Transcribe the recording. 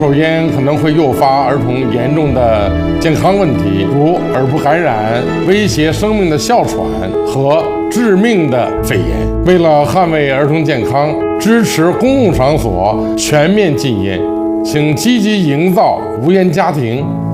抽烟可能会诱发儿童严重的健康问题，如耳部感染、威胁生命的哮喘和致命的肺炎。为了捍卫儿童健康，支持公共场所全面禁烟，请积极营造无烟家庭。